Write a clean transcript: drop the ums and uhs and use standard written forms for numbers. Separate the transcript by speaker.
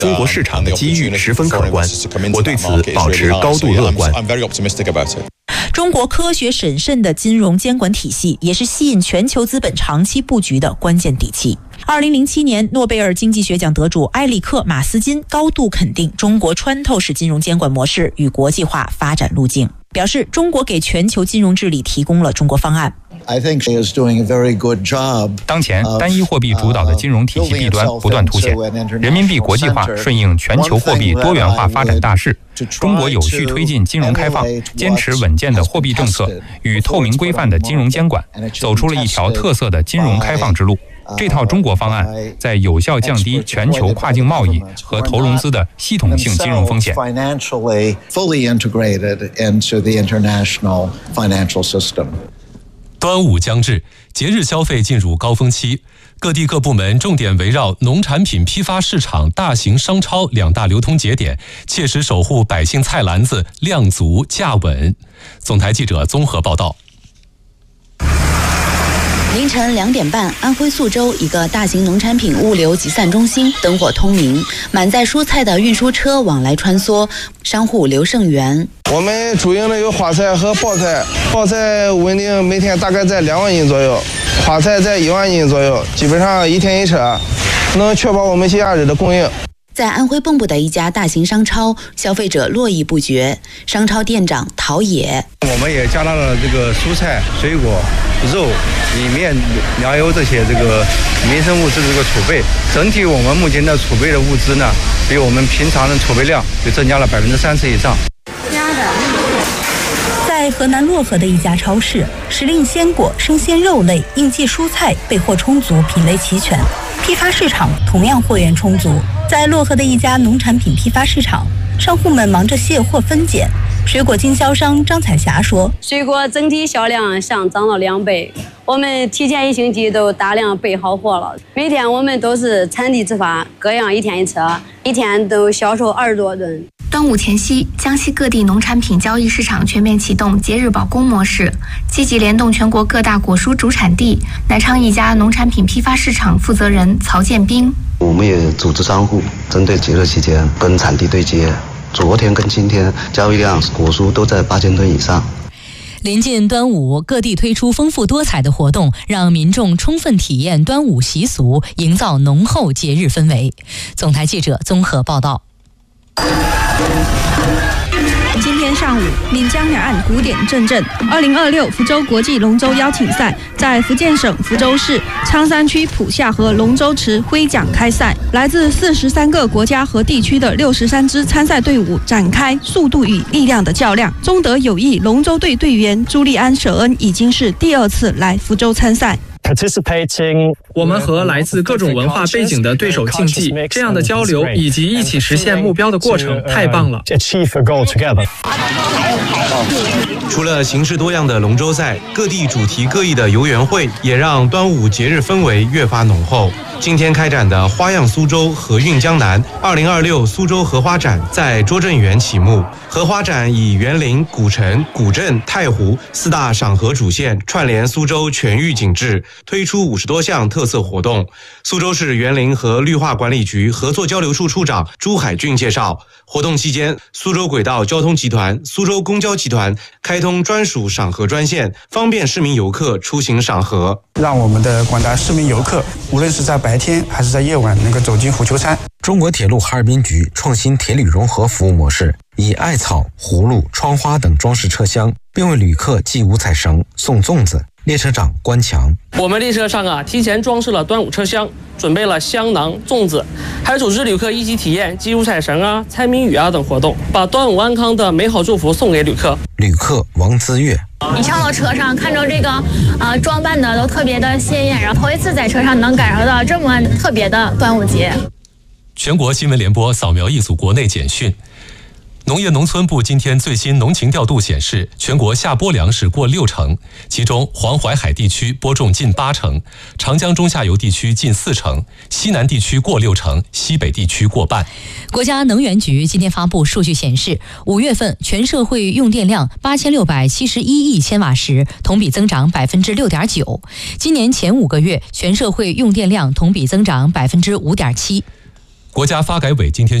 Speaker 1: 中国市场的机遇十分可观，我对此保持高度乐观。
Speaker 2: 中国科学审慎的金融监管体系也是吸引全球资本长期布局的关键底气。2007年，诺贝尔经济学奖得主埃里克·马斯金高度肯定中国穿透式金融监管模式与国际化发展路径，表示中国给全球金融治理提供了中国方案。
Speaker 3: 当前单一货币主导的金融体系弊端不断凸显，人民币国际化顺应全球货币多元化发展大势。中国有序推进金融开放，坚持稳健的货币政策与透明规范的金融监管，走出了一条特色的金融开放之路。这套中国方案在有效降低全球跨境贸易和投融资的系统性金融风险。
Speaker 4: 端午将至，节日消费进入高峰期，各地各部门重点围绕农产品批发市场、大型商超两大流通节点，切实守护百姓菜篮子量足价稳。总台记者综合报道。
Speaker 5: 凌晨2点半，安徽宿州一个大型农产品物流集散中心灯火通明，满载蔬菜的运输车往来穿梭，商户刘胜元。
Speaker 6: 我们主营的有花菜和包菜，包菜稳定每天大概在2万斤左右，花菜在1万斤左右，基本上一天一车，能确保我们节假日的供应。
Speaker 5: 在安徽蚌埠的一家大型商超，消费者络绎不绝。商超店长陶冶：
Speaker 7: 我们也加大了这个蔬菜、水果、肉、米面、粮油这些民生物资的储备。整体我们目前的储备的物资呢，比我们平常的储备量就增加了30%以上。
Speaker 8: 在河南漯河的一家超市，时令鲜果、生鲜肉类、应季蔬菜备货充足，品类齐全。批发市场同样货源充足。在漯河的一家农产品批发市场，商户们忙着卸货分拣。水果经销商张彩霞说：“
Speaker 9: 水果整体销量上涨了2倍，我们提前1星期都大量备好货了。每天我们都是产地直发，各样1天1车，一天都销售20多吨。”
Speaker 10: 端午前夕，江西各地农产品交易市场全面启动节日保供模式，积极联动全国各大果蔬主产地。南昌一家农产品批发市场负责人曹建兵：“
Speaker 11: 我们也组织商户针对节日期间跟产地对接，昨天跟今天交易量果蔬都在8000吨以上。”
Speaker 2: 临近端午，各地推出丰富多彩的活动，让民众充分体验端午习俗，营造浓厚节日氛围。总台记者综合报道。
Speaker 12: 今天上午，闽江两岸鼓点阵阵。2026福州国际龙舟邀请赛在福建省福州市昌山区浦下河龙舟池挥桨开赛，来自43个国家和地区的63支参赛队伍展开速度与力量的较量。中德友谊龙舟队队员朱利安·舍恩已经是第2次来福州参赛。
Speaker 13: 我们和来自各种文化背景的对手竞技，这样的交流以及一起实现目标的过程太棒了。
Speaker 14: 除了形式多样的龙舟赛，各地主题各异的游园会也让端午节日氛围越发浓厚。今天开展的花样苏州河韵江南2026苏州荷花展在拙政园启幕。荷花展以园林、古城、古镇、太湖4大赏荷主线串联苏州全域景致，推出50多项特色活动。苏州市园林和绿化管理局合作交流处处长朱海俊介绍，活动期间，苏州轨道交通集团、苏州公交集团开通专属赏荷专线，方便市民游客出行赏荷，
Speaker 15: 让我们的广大市民游客，无论是在白天还是在夜晚，能够走进虎丘山。
Speaker 16: 中国铁路哈尔滨局创新铁旅融合服务模式，以艾草、葫芦、窗花等装饰车厢，并为旅客系五彩绳、送粽子。列车长关强：
Speaker 17: 我们列车上提前装饰了端午车厢，准备了香囊、粽子，还组织旅客一起体验系五彩绳猜谜语等活动，把端午安康的美好祝福送给旅客。
Speaker 16: 旅客王资月：
Speaker 18: 你上到车上看着这个装扮的都特别的鲜艳，然后头一次在车上能感受到这么特别的端午节。
Speaker 4: 全国新闻联播扫描一组国内简讯。农业农村部今天最新农情调度显示，全国下播粮食过60%，其中黄淮海地区播种近80%，长江中下游地区近40%，西南地区过60%，西北地区过半。
Speaker 2: 国家能源局今天发布数据显示，5月份全社会用电量8671亿千瓦时，同比增长6.9%。今年前5个月，全社会用电量同比增长5.7%。
Speaker 4: 国家发改委今天